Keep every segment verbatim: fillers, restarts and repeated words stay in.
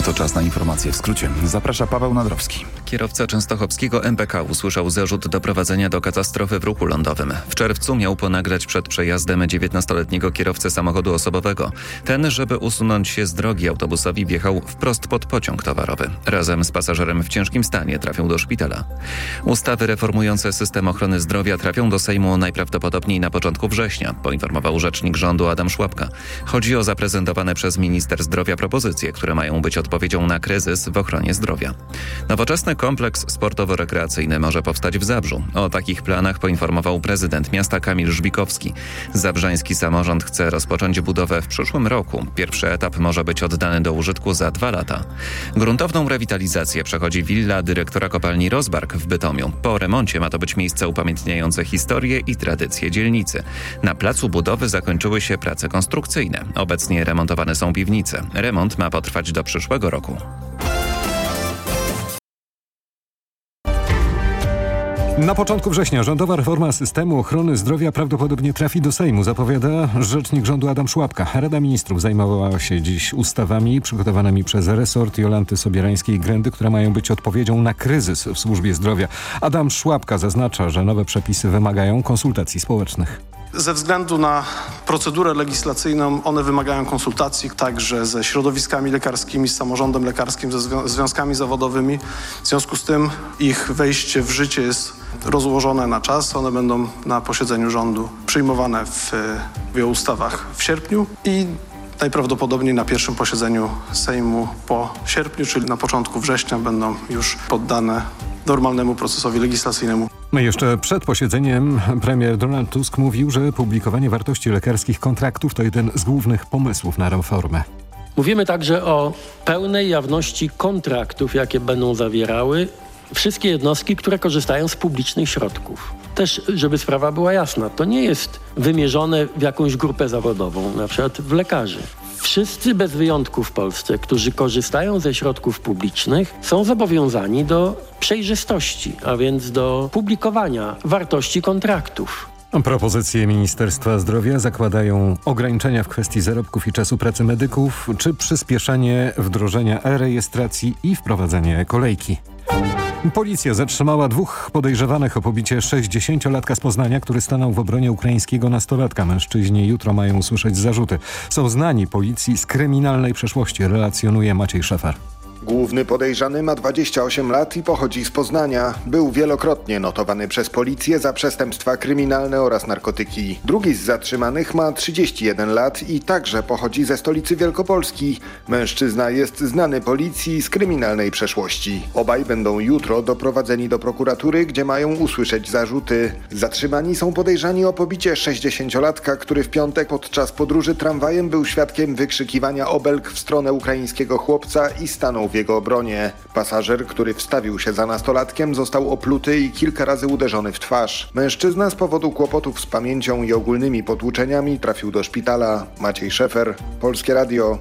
To czas na informacje w skrócie. Zaprasza Paweł Nadrowski. Kierowca częstochowskiego M P K usłyszał zarzut doprowadzenia do katastrofy w ruchu lądowym. W czerwcu miał ponagrać przed przejazdem dziewiętnastoletniego kierowcę samochodu osobowego. Ten, żeby usunąć się z drogi autobusowi, wjechał wprost pod pociąg towarowy. Razem z pasażerem w ciężkim stanie trafił do szpitala. Ustawy reformujące system ochrony zdrowia trafią do Sejmu najprawdopodobniej na początku września, poinformował rzecznik rządu Adam Szłapka. Chodzi o zaprezentowane przez minister zdrowia propozycje, które mają być odpowiedzią na kryzys w ochronie zdrowia. Nowoczesny kompleks sportowo-rekreacyjny może powstać w Zabrzu. O takich planach poinformował prezydent miasta Kamil Żbikowski. Zabrzański samorząd chce rozpocząć budowę w przyszłym roku. Pierwszy etap może być oddany do użytku za dwa lata. Gruntowną rewitalizację przechodzi willa dyrektora kopalni Rozbark w Bytomiu. Po remoncie ma to być miejsce upamiętniające historię i tradycje dzielnicy. Na placu budowy zakończyły się prace konstrukcyjne. Obecnie remontowane są piwnice. Remont ma potrwać do przyszłego roku. Na początku września rządowa reforma systemu ochrony zdrowia prawdopodobnie trafi do Sejmu, zapowiada rzecznik rządu Adam Szłapka. Rada Ministrów zajmowała się dziś ustawami przygotowanymi przez resort Jolanty Sobierańskiej-Grędy, które mają być odpowiedzią na kryzys w służbie zdrowia. Adam Szłapka zaznacza, że nowe przepisy wymagają konsultacji społecznych. Ze względu na procedurę legislacyjną one wymagają konsultacji także ze środowiskami lekarskimi, z samorządem lekarskim, ze zwią- związkami zawodowymi. W związku z tym ich wejście w życie jest rozłożone na czas. One będą na posiedzeniu rządu przyjmowane w, w ustawach w sierpniu i najprawdopodobniej na pierwszym posiedzeniu Sejmu po sierpniu, czyli na początku września, będą już poddane normalnemu procesowi legislacyjnemu. No jeszcze przed posiedzeniem premier Donald Tusk mówił, że publikowanie wartości lekarskich kontraktów to jeden z głównych pomysłów na reformę. Mówimy także o pełnej jawności kontraktów, jakie będą zawierały wszystkie jednostki, które korzystają z publicznych środków. Też, żeby sprawa była jasna, to nie jest wymierzone w jakąś grupę zawodową, na przykład w lekarzy. Wszyscy bez wyjątku w Polsce, którzy korzystają ze środków publicznych, są zobowiązani do przejrzystości, a więc do publikowania wartości kontraktów. Propozycje Ministerstwa Zdrowia zakładają ograniczenia w kwestii zarobków i czasu pracy medyków, czy przyspieszenie wdrożenia e-rejestracji i wprowadzenie kolejki. Policja zatrzymała dwóch podejrzewanych o pobicie sześćdziesięciolatka z Poznania, który stanął w obronie ukraińskiego nastolatka. Mężczyźni jutro mają usłyszeć zarzuty. Są znani policji z kryminalnej przeszłości, relacjonuje Maciej Szefer. Główny podejrzany ma dwadzieścia osiem lat i pochodzi z Poznania. Był wielokrotnie notowany przez policję za przestępstwa kryminalne oraz narkotyki. Drugi z zatrzymanych ma trzydzieści jeden lat i także pochodzi ze stolicy Wielkopolski. Mężczyzna jest znany policji z kryminalnej przeszłości. Obaj będą jutro doprowadzeni do prokuratury, gdzie mają usłyszeć zarzuty. Zatrzymani są podejrzani o pobicie sześćdziesięciolatka, który w piątek podczas podróży tramwajem był świadkiem wykrzykiwania obelg w stronę ukraińskiego chłopca i stanął w jego obronie. Pasażer, który wstawił się za nastolatkiem, został opluty i kilka razy uderzony w twarz. Mężczyzna z powodu kłopotów z pamięcią i ogólnymi potłuczeniami trafił do szpitala. Maciej Szefer, Polskie Radio.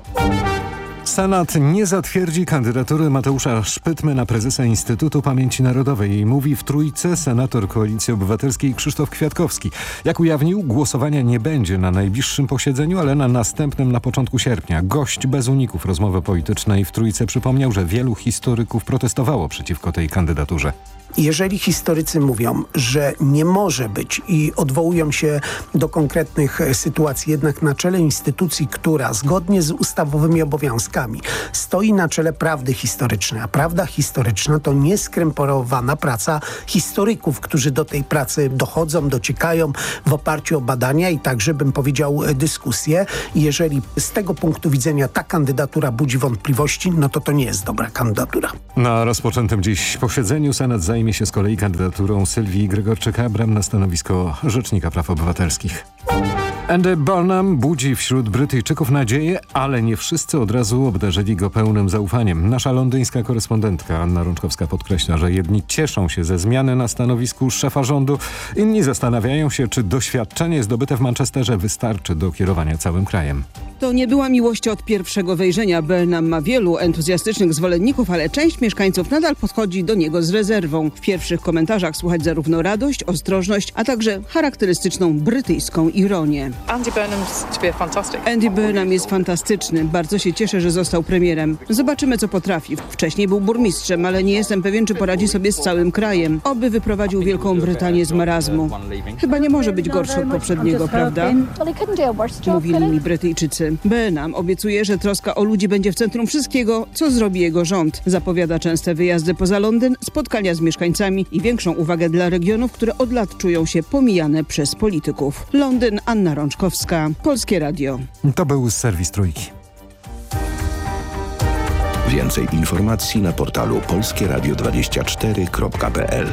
Senat nie zatwierdzi kandydatury Mateusza Szpytmy na prezesa Instytutu Pamięci Narodowej, mówi w Trójce senator Koalicji Obywatelskiej Krzysztof Kwiatkowski. Jak ujawnił, głosowania nie będzie na najbliższym posiedzeniu, ale na następnym na początku sierpnia. Gość bez uników rozmowy politycznej w Trójce przypomniał, że wielu historyków protestowało przeciwko tej kandydaturze. Jeżeli historycy mówią, że nie może być i odwołują się do konkretnych sytuacji, jednak na czele instytucji, która zgodnie z ustawowymi obowiązkami stoi na czele prawdy historycznej, a prawda historyczna to nieskrępowana praca historyków, którzy do tej pracy dochodzą, dociekają w oparciu o badania i także, bym powiedział, dyskusje. I jeżeli z tego punktu widzenia ta kandydatura budzi wątpliwości, no to to nie jest dobra kandydatura. Na rozpoczętym dziś posiedzeniu Senat zajmie się z kolei kandydaturą Sylwii Gregorczyk-Abram na stanowisko Rzecznika Praw Obywatelskich. Andy Burnham budzi wśród Brytyjczyków nadzieję, ale nie wszyscy od razu obdarzyli go pełnym zaufaniem. Nasza londyńska korespondentka Anna Rączkowska podkreśla, że jedni cieszą się ze zmiany na stanowisku szefa rządu, inni zastanawiają się, czy doświadczenie zdobyte w Manchesterze wystarczy do kierowania całym krajem. To nie była miłość od pierwszego wejrzenia. Burnham ma wielu entuzjastycznych zwolenników, ale część mieszkańców nadal podchodzi do niego z rezerwą. W pierwszych komentarzach słychać zarówno radość, ostrożność, a także charakterystyczną brytyjską ironię. Andy Burnham's to be fantastic. Andy Burnham jest fantastyczny. Bardzo się cieszę, że został premierem. Zobaczymy, co potrafi. Wcześniej był burmistrzem, ale nie jestem pewien, czy poradzi sobie z całym krajem. Oby wyprowadził Wielką Brytanię z marazmu. Chyba nie może być gorszy od poprzedniego, prawda? Mówili mi Brytyjczycy. Burnham obiecuje, że troska o ludzi będzie w centrum wszystkiego, co zrobi jego rząd. Zapowiada częste wyjazdy poza Londyn, spotkania z mieszkańcami i większą uwagę dla regionów, które od lat czują się pomijane przez polityków. Londyn, Anna Rączkowska, Polskie Radio. To był serwis Trójki. Więcej informacji na portalu polskie radio dwadzieścia cztery kropka p l.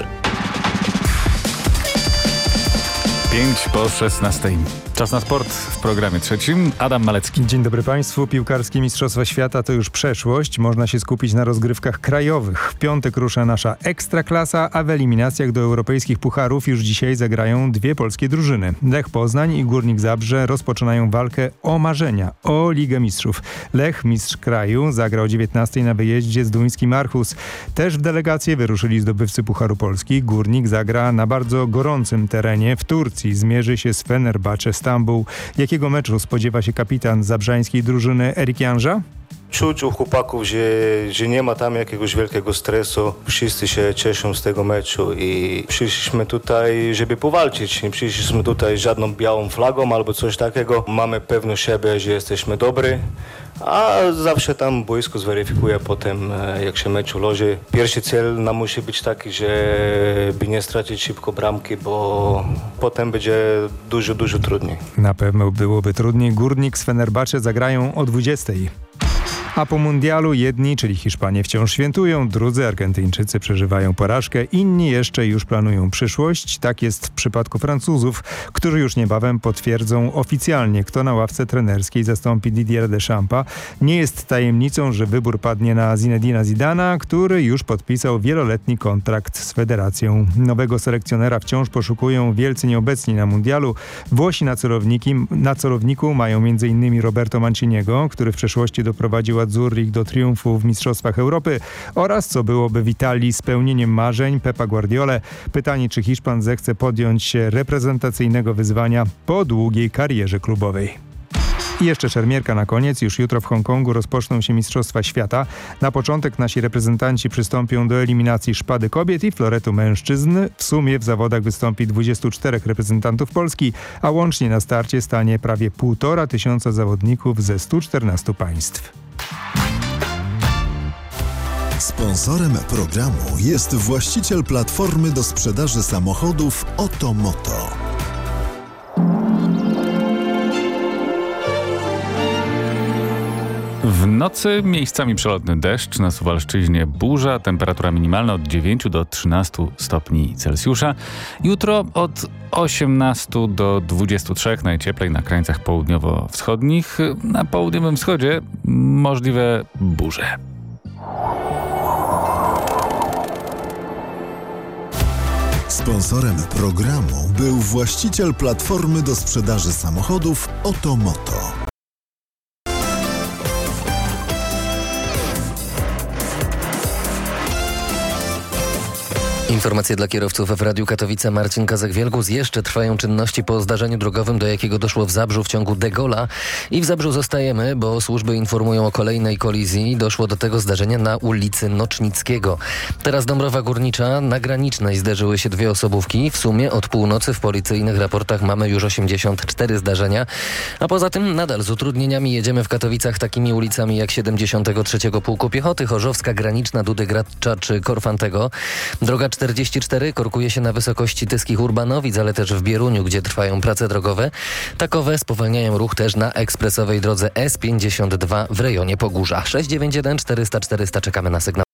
Pięć po szesnastej. Czas na sport w programie trzecim. Adam Malecki. Dzień dobry Państwu. Piłkarskie Mistrzostwa Świata to już przeszłość. Można się skupić na rozgrywkach krajowych. W piątek rusza nasza ekstraklasa, a w eliminacjach do europejskich pucharów już dzisiaj zagrają dwie polskie drużyny. Lech Poznań i Górnik Zabrze rozpoczynają walkę o marzenia, o Ligę Mistrzów. Lech, mistrz kraju, zagra o dziewiętnastej na wyjeździe z duńskim Aarhus. Też w delegację wyruszyli zdobywcy Pucharu Polski. Górnik zagra na bardzo gorącym terenie w Turcji. Zmierzy się z Fenerbahce Stambuł. Jakiego meczu spodziewa się kapitan zabrzańskiej drużyny Erik Janża? Czuć u chłopaków, że, że nie ma tam jakiegoś wielkiego stresu. Wszyscy się cieszą z tego meczu i przyszliśmy tutaj, żeby powalczyć. Nie przyszliśmy tutaj z żadną białą flagą albo coś takiego. Mamy pewność siebie, że jesteśmy dobrzy, a zawsze tam boisko zweryfikuje potem, jak się mecz ułoży. Pierwszy cel nam musi być taki, żeby nie stracić szybko bramki, bo potem będzie dużo, dużo trudniej. Na pewno byłoby trudniej. Górnik z Fenerbahce zagrają o dwudziestej. A po mundialu jedni, czyli Hiszpanie, wciąż świętują, drudzy Argentyńczycy przeżywają porażkę, inni jeszcze już planują przyszłość. Tak jest w przypadku Francuzów, którzy już niebawem potwierdzą oficjalnie, kto na ławce trenerskiej zastąpi Didier Deschampa. Nie jest tajemnicą, że wybór padnie na Zinedina Zidana, który już podpisał wieloletni kontrakt z federacją. Nowego selekcjonera wciąż poszukują wielcy nieobecni na mundialu. Włosi na, na celowniku mają między innymi Roberto Manciniego, który w przeszłości doprowadził Azzurrich do triumfu w Mistrzostwach Europy, oraz, co byłoby w Italii spełnieniem marzeń, Pepa Guardiolę. Pytanie, czy Hiszpan zechce podjąć się reprezentacyjnego wyzwania po długiej karierze klubowej. I jeszcze szermierka na koniec. Już jutro w Hongkongu rozpoczną się Mistrzostwa Świata. Na początek nasi reprezentanci przystąpią do eliminacji szpady kobiet i floretu mężczyzn. W sumie w zawodach wystąpi dwudziestu czterech reprezentantów Polski, a łącznie na starcie stanie prawie półtora tysiąca zawodników ze stu czternastu państw. Sponsorem programu jest właściciel platformy do sprzedaży samochodów Otomoto. W nocy miejscami przelotny deszcz, na Suwalszczyźnie burza, temperatura minimalna od dziewięciu do trzynastu stopni Celsjusza. Jutro od osiemnastu do dwudziestu trzech, najcieplej na krańcach południowo-wschodnich. Na południowym wschodzie możliwe burze. Sponsorem programu był właściciel platformy do sprzedaży samochodów Otomoto. Informacje dla kierowców w Radiu Katowice. Marcin Kazak-Wielgus. Jeszcze trwają czynności po zdarzeniu drogowym, do jakiego doszło w Zabrzu w ciągu Degola. I w Zabrzu zostajemy, bo służby informują o kolejnej kolizji. Doszło do tego zdarzenia na ulicy Nocznickiego. Teraz Dąbrowa Górnicza. Na Granicznej zderzyły się dwie osobówki. W sumie od północy w policyjnych raportach mamy już osiemdziesiąt cztery zdarzenia. A poza tym nadal z utrudnieniami jedziemy w Katowicach takimi ulicami jak siedemdziesiątego trzeciego Pułku Piechoty, Chorzowska, Graniczna, Dudy Gracza czy Korfantego. Droga czterdzieści cztery korkuje się na wysokości Tyskich Urbanowic, ale też w Bieruniu, gdzie trwają prace drogowe. Takowe spowalniają ruch też na ekspresowej drodze S pięćdziesiąt dwa w rejonie Pogórza. sześć dziewięć jeden czterysta czterysta czekamy na sygnał.